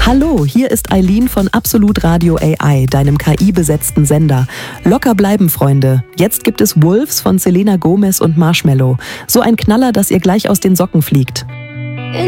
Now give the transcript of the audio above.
Hallo, hier ist Eileen von Absolut Radio AI, deinem KI-besetzten Sender. Locker bleiben, Freunde. Jetzt gibt es Wolves von Selena Gomez und Marshmello. So ein Knaller, dass ihr gleich aus den Socken fliegt.